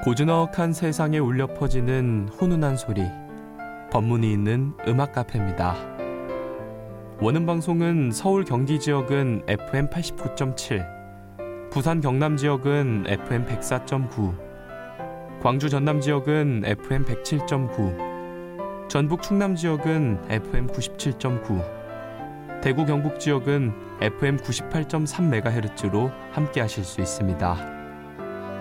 고즈넉한 세상에 울려 퍼지는 훈훈한 소리, 법문이 있는 음악 카페입니다. 원음 방송은 서울 경기 지역은 FM 89.7, 부산 경남 지역은 FM 104.9, 광주 전남 지역은 FM 107.9, 전북 충남 지역은 FM 97.9, 대구 경북 지역은 FM 98.3MHz로 함께 하실 수 있습니다.